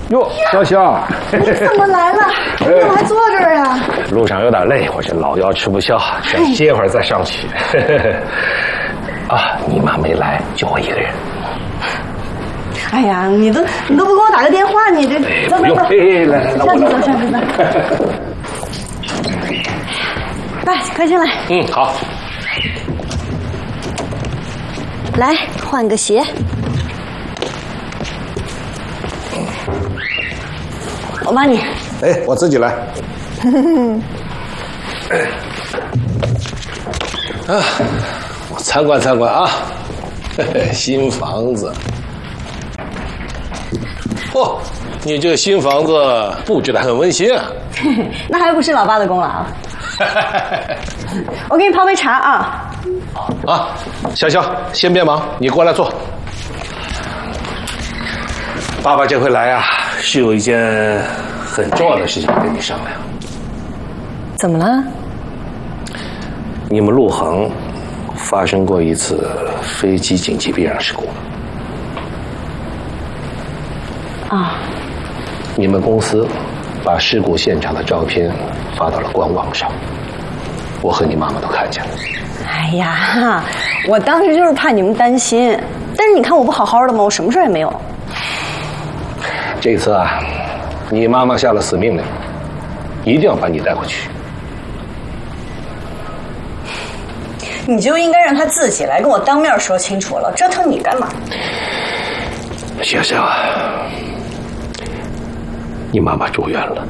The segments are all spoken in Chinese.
哟，小香， 你怎么来了？你怎么还坐这儿啊？ 路上有点累，我这老腰吃不消，想歇会儿再上去。啊，你妈没来，就我一个人。 哎呀，你都不给我打个电话，你这不用，来， 上去。来，快进来。 好。 来，换个鞋。我帮你。 哎，我自己来。啊，我参观参观啊，新房子。哦，你这个新房子布置得很温馨啊。 那还不是老爸的功劳。我给你泡杯茶啊。 啊，潇潇，先别忙，你过来坐。爸爸这回来啊，是有一件很重要的事情跟你商量。 怎么了？ 你们陆恒发生过一次飞机紧急避让事故。 啊。 你们公司把事故现场的照片发到了官网上，我和你妈妈都看见了。 哎呀，我当时就是怕你们担心，但是你看我不好好的吗？我什么事也没有。 这次啊，你妈妈下了死命令，一定要把你带回去。 你就应该让他自己来跟我当面说清楚了，折腾你干嘛？ 潇潇啊，你妈妈住院了。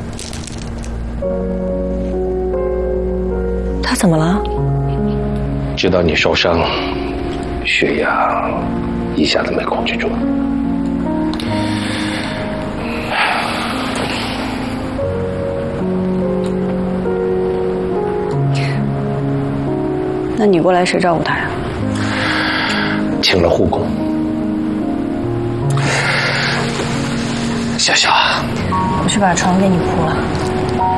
她怎么了？ 知道你受伤，血压一下子没控制住。 那你过来谁照顾她呀？ 请了护工。潇潇啊， 我去把床给你铺了。